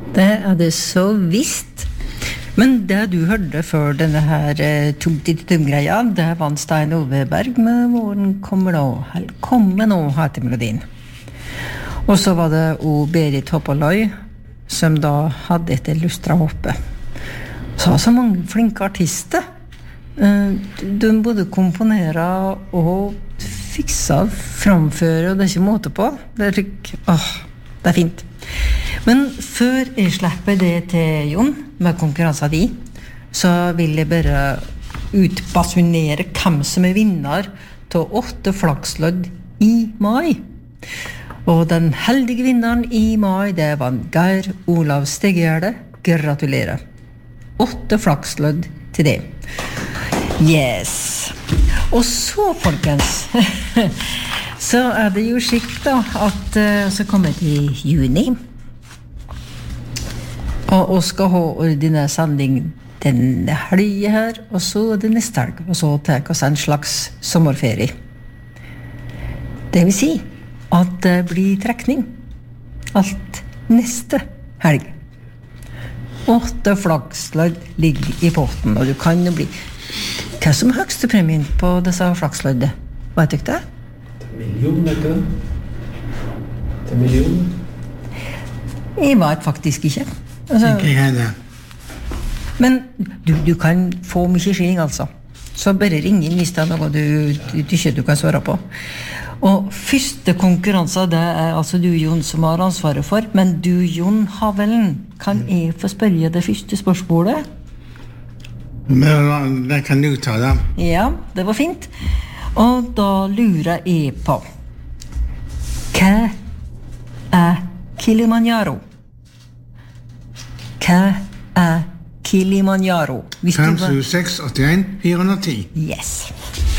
Det det så visst. Men det du hørte før denne her tum-tit-tum-greia, det var Stein Olveberg med Våren kommer nå, eller kommer nå, heter melodien. Og så var det Berit Hoppaløy, som da hadde et lustra hoppe. Så var så mange flinke artister. De både komponere og fiksa, framføre, og det ikke måte på. Det det fint. Men før jeg slipper det til Jon, med konkurransen din, så vil jeg bare utbasunere hvem som vinner til 8 flakslodd i mai. Og den heldige vinneren i mai, det var Geir Olav Stegjerde. Gratulerer. 8 flakslodd til det. Yes. Og så, folkens, så det jo slik da, at så kommer det til juni. Og skal ha ordinær sending denne helgen her, og så det neste helg, og så tar vi en slags sommerferie. Det vil si at det blir trekning alt neste helg. 8 flakslodd ligger i potten, og du kan jo bli... Hva som høyeste premien på disse flaksloddet? Hva tykker du det? Million, vet du? Det million. Jeg vet faktisk ikke. Altså, Ikke jeg det. men du kan få mye skilling, altså. Så bare ring inn hvis det noe du ikke du kan svare på. Og første konkurranse, det altså du, Jon, som har ansvaret for. Men du, Jon Havelen, kan jeg få spørre det første spørsmålet? Men det kan du ta da. Ja, det var fint. Og da lurer jeg på hva Kilimanjaro? Hva Kilimanjaro? 5, 7, 6, 81, 410. Yes.